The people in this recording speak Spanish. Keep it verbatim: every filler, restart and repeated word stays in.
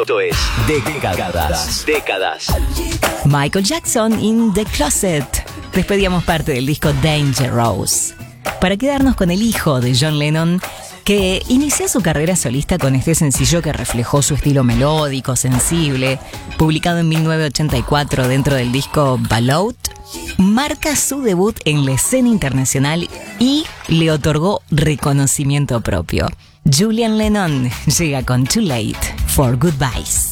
Esto es Décadas. Décadas. Michael Jackson in the Closet. Despedíamos parte del disco Dangerous para quedarnos con el hijo de John Lennon, que inició su carrera solista con este sencillo que reflejó su estilo melódico, sensible, publicado en mil novecientos ochenta y cuatro dentro del disco Ballad. Marca su debut en la escena internacional y le otorgó reconocimiento propio. Julian Lennon llega con Too Late for Goodbyes.